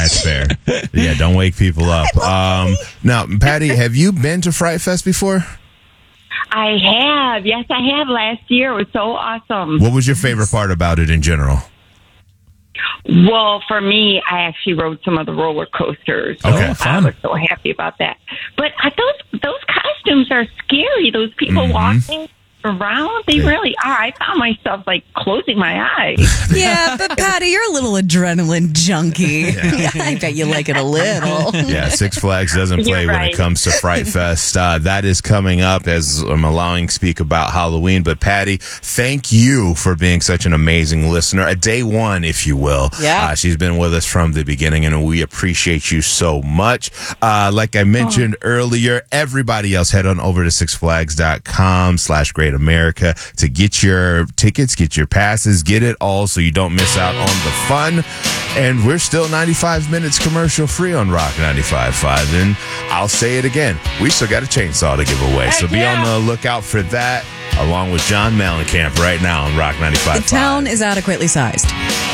that's fair. Yeah, don't wake people up. Now, Patty, have you been to Fright Fest before? I have. Yes, I have. Last year. It was so awesome. What was your favorite part about it in general? Well, for me, I actually rode some of the roller coasters. So Okay, I was so happy about that. But those costumes are scary. Those people walking around, they really are. I found myself closing my eyes. Yeah, but Patty, you're a little adrenaline junkie. Yeah. I bet you like it a little. Yeah, Six Flags doesn't play when it comes to Fright Fest. That is coming up as I'm allowing speak about Halloween. But Patty, thank you for being such an amazing listener. A day one, if you will. Yeah. She's been with us from the beginning, and we appreciate you so much. Like I mentioned earlier, everybody else, head on over to sixflags.com/Great America to get your tickets, get your passes, get it all so you don't miss out on the fun. And we're still 95 minutes commercial free on Rock 95.5. And I'll say it again, we still got a chainsaw to give away. So be on the lookout for that, along with John Mellencamp right now on Rock 95.5. The town is adequately sized.